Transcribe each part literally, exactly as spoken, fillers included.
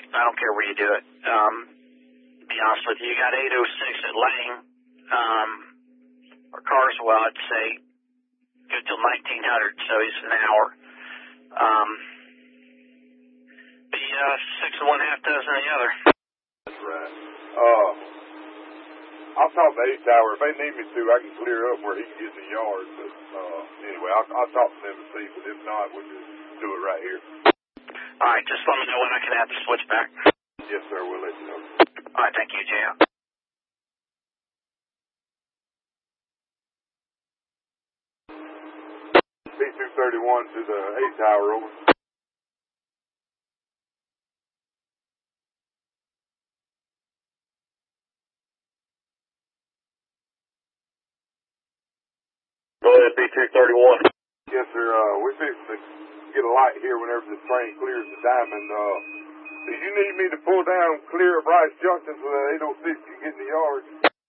I don't care where you do it. Um, to be honest with you, you got eight oh six at Lang, um, or Carswell, I'd say, good till nineteen hundred, so he's an hour. Um, be uh, six and one half dozen the other. That's right. Uh, I'll talk to H Tower. If they need me to, I can clear up where he can get in the yard. But uh, anyway, I'll, I'll talk to them and see. But if not, we'll just do it right here. All right, just let me know when I can have the switch back. Yes, sir. We'll let you know. All right, thank you, J M. B two thirty-one to the H Tower, over. Go ahead, B two thirty-one. Yes, sir. Uh, we're fixing to get a light here whenever this train clears the diamond. Uh, do you need me to pull down clear of Bryce Junction so that eight oh six can get in the yard?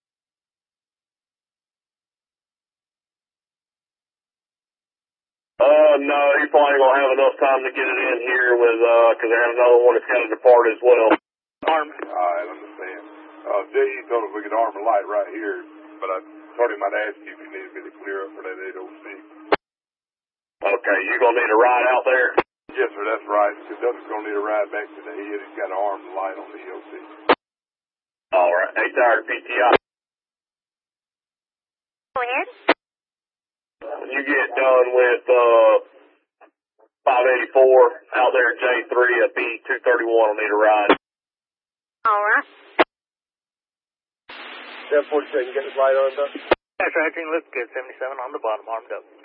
Uh, no, he probably ain't gonna have enough time to get it in here with, uh, cause they have another one that's got to depart as well. Arm. All right, I understand. Uh, J E told us we could arm a light right here, but I told him I'd ask you if you needed me to clear up for that eight oh six. Okay, you gonna need a ride out there? Yes, sir, that's right. The conductor's gonna need a ride back to the head. He's got to arm the light on the E O C. Alright, eight hour P T I. Go ahead. When you get done with, uh, five eighty-four out there at J three, a B two thirty-one will need a ride. Alright. seven forty-seven, get this light on, though? That's right, looks good. seventy-seven on the bottom, armed up.